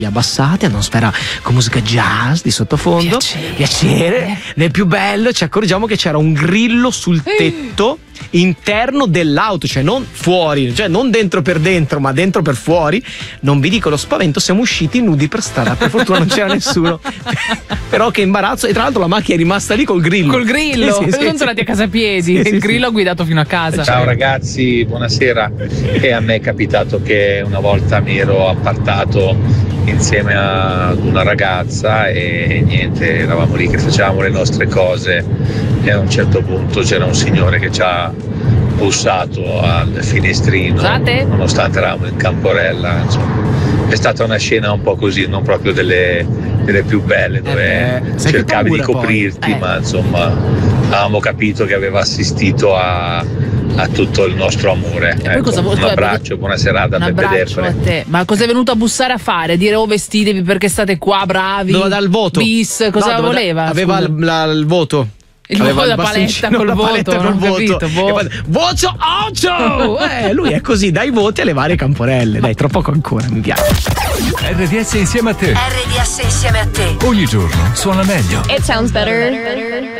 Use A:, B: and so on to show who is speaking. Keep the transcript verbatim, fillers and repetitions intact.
A: abbassati, atmosfera con musica jazz di sottofondo,
B: Piacere.
A: piacere. Nel più bello ci accorgiamo che c'era un grillo sul tetto interno dell'auto, cioè non fuori, cioè non dentro per dentro, ma dentro per fuori. Non vi dico lo spavento, siamo usciti nudi per strada, per fortuna non c'era nessuno. Però che imbarazzo, e tra l'altro la macchina è rimasta lì col grillo.
B: Col grillo,
A: Sì, sì,
B: sono
A: sì,
B: tornati
A: sì.
B: a casa a piedi,
A: Sì, sì,
B: il grillo
A: sì.
B: ha guidato fino a casa.
C: Ciao ragazzi, buonasera. E a me è capitato che una volta mi ero appartato insieme ad una ragazza e niente, eravamo lì che facevamo le nostre cose e a un certo punto c'era un signore che ci ha bussato al finestrino.
B: Scusate?
C: Nonostante eravamo in Camporella, insomma. È stata una scena un po' così, non proprio delle, delle più belle, dove
A: Eh, sai che
C: cercavi
A: paura,
C: di coprirti,
B: poi. Eh.
C: ma insomma avevamo capito che aveva assistito a, a tutto il nostro amore.
B: poi
C: Ecco,
B: cosa vuoi-
C: un abbraccio, buona serata,
B: Un
C: Peppe
B: abbraccio a
C: Derfere.
B: te. Ma cosa è venuto a bussare a fare? Dire oh vestitevi perché state qua bravi?
A: Doveva dare il voto.
B: Bis, cosa
A: No, doveva da-
B: voleva?
A: Aveva
B: Scusa.
A: il, la- il voto.
B: Il
A: Aveva
B: voto, la
A: bastoncino,
B: paletta col
A: la
B: voto,
A: paletta
B: non
A: col
B: ho capito,
A: voto.
B: boh.
A: E poi, voto otto! Eh, lui è così, dai voti alle varie camporelle. Dai, tra poco ancora, mi piace.
D: R D S insieme a te.
E: R D S insieme a te.
D: Ogni giorno suona meglio.
F: It sounds better.